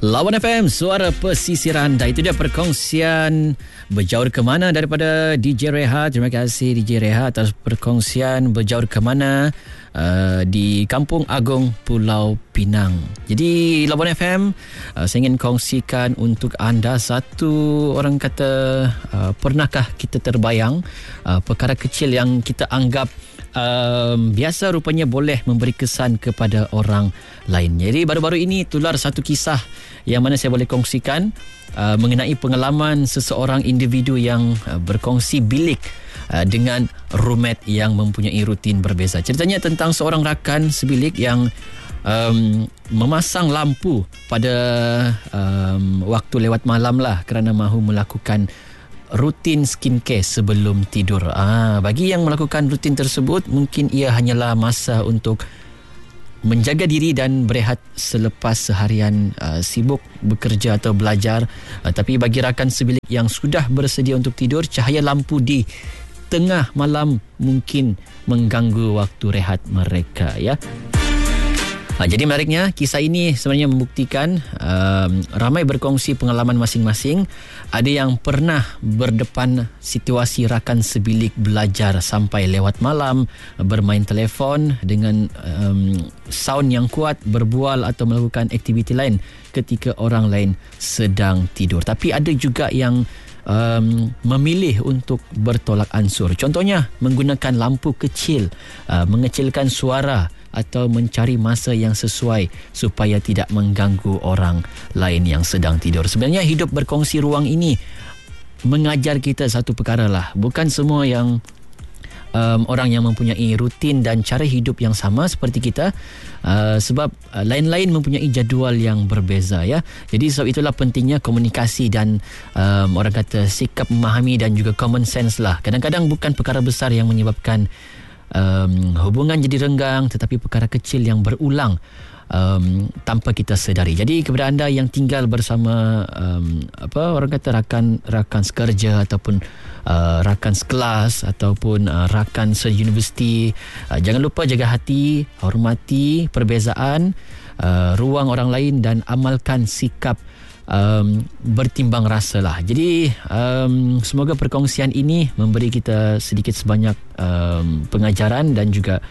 Lawan FM, suara pesisir anda. Itu dia perkongsian berjauh ke mana daripada DJ Reha. Terima kasih DJ Reha atas perkongsian berjauh ke mana di Kampung Agong, Pulau Pinang. Jadi Lawan FM, saya ingin kongsikan untuk anda satu, orang kata, pernahkah kita terbayang perkara kecil yang kita anggap biasa rupanya boleh memberi kesan kepada orang lain. Jadi baru-baru ini tular satu kisah yang mana saya boleh kongsikan mengenai pengalaman seseorang individu yang berkongsi bilik dengan roommate yang mempunyai rutin berbeza. Ceritanya tentang seorang rakan sebilik yang memasang lampu pada waktu lewat malam lah kerana mahu melakukan rutin skincare sebelum tidur. Bagi yang melakukan rutin tersebut, mungkin ia hanyalah masa untuk menjaga diri dan berehat selepas seharian sibuk bekerja atau belajar. Tapi bagi rakan sebilik yang sudah bersedia untuk tidur, cahaya lampu di tengah malam mungkin mengganggu waktu rehat mereka, ya. Jadi menariknya, kisah ini sebenarnya membuktikan ramai berkongsi pengalaman masing-masing. Ada yang pernah berdepan situasi rakan sebilik belajar sampai lewat malam, bermain telefon dengan sound yang kuat, berbual atau melakukan aktiviti lain ketika orang lain sedang tidur. Tapi ada juga yang memilih untuk bertolak ansur. Contohnya menggunakan lampu kecil, mengecilkan suara atau mencari masa yang sesuai supaya tidak mengganggu orang lain yang sedang tidur. Sebenarnya hidup berkongsi ruang ini mengajar kita satu perkara lah. Bukan semua yang orang yang mempunyai rutin dan cara hidup yang sama seperti kita, sebab lain-lain mempunyai jadual yang berbeza, ya. Jadi sebab itulah pentingnya komunikasi dan orang kata sikap memahami dan juga common sense lah. Kadang-kadang bukan perkara besar yang menyebabkan hubungan jadi renggang, tetapi perkara kecil yang berulang tanpa kita sedari. Jadi kepada anda yang tinggal bersama orang kata rakan sekerja ataupun rakan sekelas ataupun rakan seuniversiti, jangan lupa jaga hati, hormati perbezaan ruang orang lain dan amalkan sikap bertimbang rasa lah. Jadi semoga perkongsian ini memberi kita sedikit sebanyak pengajaran dan juga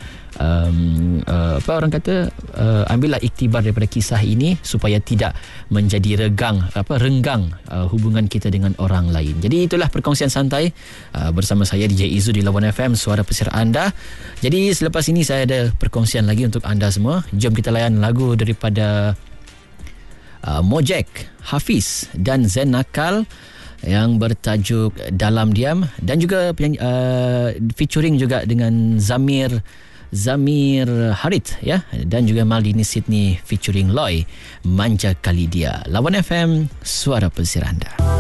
ambillah iktibar daripada kisah ini supaya tidak menjadi renggang hubungan kita dengan orang lain. Jadi itulah perkongsian santai bersama saya DJ Izu di Lawan FM, suara pesisir anda. Jadi selepas ini saya ada perkongsian lagi untuk anda semua. Jom kita layan lagu daripada Mojek, Hafiz dan Zen Nakal yang bertajuk Dalam Diam, dan juga featuring juga dengan Zamir Harith, ya, dan juga Maldini Sydney featuring Loy, Manja Kali Dia. Lawan FM, suara pesisir anda.